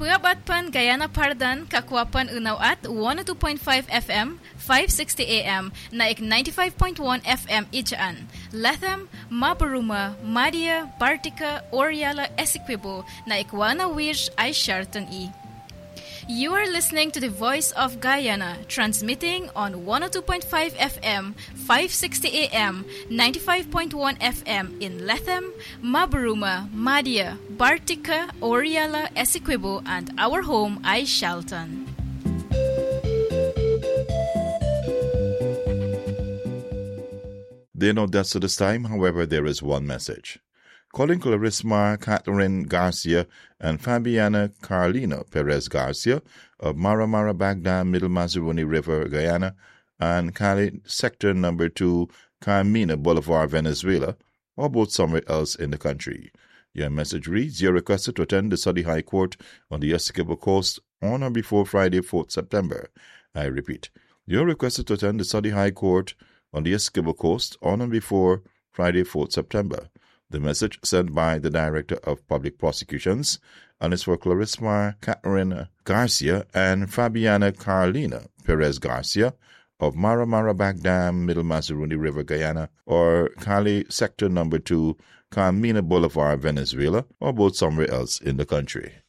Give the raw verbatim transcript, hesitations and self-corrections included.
Puyabat pan Guyana Pardan, Kakwapan Unaw at one oh two point five F M, five sixty A M, naik ninety-five point one F M Ichaan. Latham, Mabaruma, Madia, Bartica, Oriala, Essequibo, naik Wana Wish, ay Sharton E. You are listening to the Voice of Guyana, transmitting on one oh two point five F M, five sixty A M, ninety-five point one F M in Latham, Mabaruma, Madia, Bartica, Oriala, Essequibo, and our home, ay Shalton. They know that's at this time, however, there is one message. Calling Clarisma Catherine Garcia and Fabiana Carolina Perez Garcia of Mara Mara Bagdam, Middle Mazaruni River, Guyana, and Cali Sector Number two, Carmina Boulevard, Venezuela, or both somewhere else in the country. Your message reads, you're requested to attend the Saudi High Court on the Essequibo Coast on or before Friday, fourth September. I repeat, you're requested to attend the Saudi High Court on the Essequibo Coast on or before Friday, fourth September. The message sent by the Director of Public Prosecutions and is for Clarisma Catherine Garcia and Fabiana Carolina Perez Garcia of Mara Mara Bagdam, Middle Mazaruni River, Guyana, or Cali Sector Number two, Carmina Boulevard, Venezuela, or both somewhere else in the country.